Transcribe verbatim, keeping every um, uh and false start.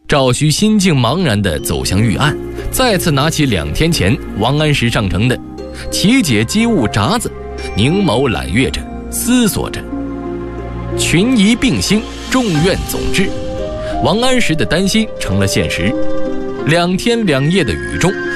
赵须心境茫然地走向御案，再次拿起两天前王安石上呈的奇解机物札子，凝眸揽阅着，思索着。群疑并兴，众怨总至，王安石的担心成了现实。两天两夜的雨中，